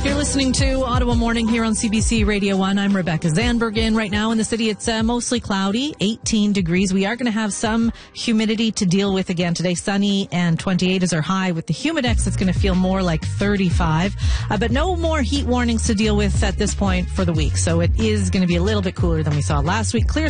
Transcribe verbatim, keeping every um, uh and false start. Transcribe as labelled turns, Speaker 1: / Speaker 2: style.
Speaker 1: You're listening to Ottawa Morning here on C B C Radio one. I'm Rebecca Zandbergen. Right now in the city, it's uh, mostly cloudy, eighteen degrees. We are going to have some humidity to deal with again today. Sunny and twenty-eight is our high. With the Humidex, it's going to feel more like thirty-five. Uh, but no more heat warnings to deal with at this point for the week. So it is going to be a little bit cooler than we saw last week. Clear